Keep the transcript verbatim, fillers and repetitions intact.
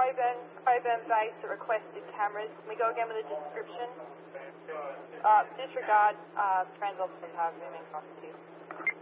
Coburn, Coburn base that requested cameras. Can we go again with a description? Uh, disregard, uh, trans officers have moving properties.